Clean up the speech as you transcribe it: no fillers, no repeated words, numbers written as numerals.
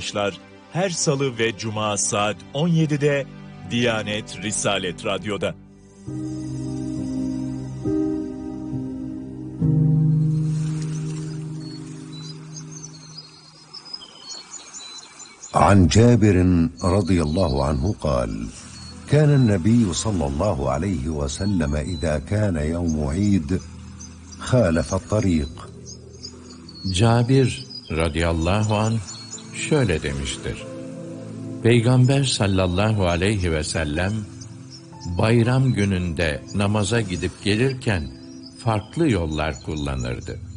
Kapanışlar her salı ve cuma saat 17'de Diyanet Risalet Radyo'da. عن جابر رضي الله عنه قال كان النبي صلى الله عليه وسلم إذا كان يوم عيد خالف الطريق. Cabir radıyallahu anh şöyle demiştir: Peygamber sallallahu aleyhi ve sellem bayram gününde namaza gidip gelirken farklı yollar kullanırdı.